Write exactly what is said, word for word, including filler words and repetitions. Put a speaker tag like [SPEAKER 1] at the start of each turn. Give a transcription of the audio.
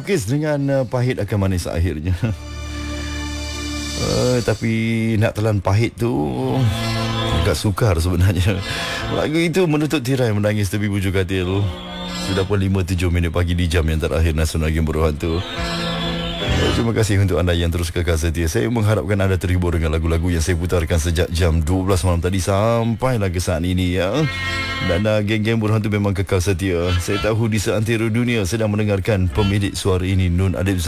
[SPEAKER 1] melukis dengan uh, pahit akan manis akhirnya. uh, Tapi nak telan pahit tu agak sukar sebenarnya. Lagu itu menutup tirai menangis tepi bujur katil. Sudah pun lima tujuh minit pagi di jam yang terakhir Nasional Game Beruhan tu. Terima kasih untuk anda yang terus kekal setia. Saya mengharapkan anda terhibur dengan lagu-lagu yang saya putarkan sejak jam dua belas malam tadi sampailah ke saat ini ya. Dan uh, geng-geng Burhan tu memang kekal setia. Saya tahu di seantero dunia sedang mendengarkan pemilik suara ini, Nun Adib